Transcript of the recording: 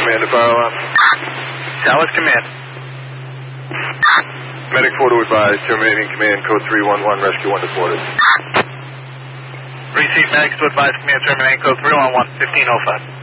Command to fire alarm. Dallas Command. Medic 4 to advise, terminating command, code 311, rescue 1 deported. Receive medics to advise command, terminating code 311, 1505.